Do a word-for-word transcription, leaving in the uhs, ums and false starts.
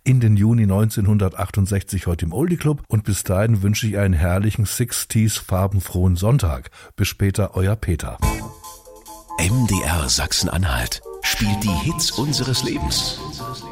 in den Juni neunzehnhundertachtundsechzig heute im Oldie Club und bis dahin wünsche ich einen herrlichen Sixties farbenfrohen Sonntag. Bis später, euer Peter. M D R Sachsen-Anhalt spielt die Hits unseres Lebens.